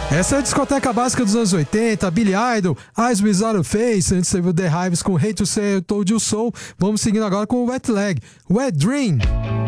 Essa é a discoteca básica dos anos 80, Billy Idol, Eyes Without a Face, antes teve o The Hives com Hate to Say I Told You So. Vamos seguindo agora com o Wet Leg, Wet Dream.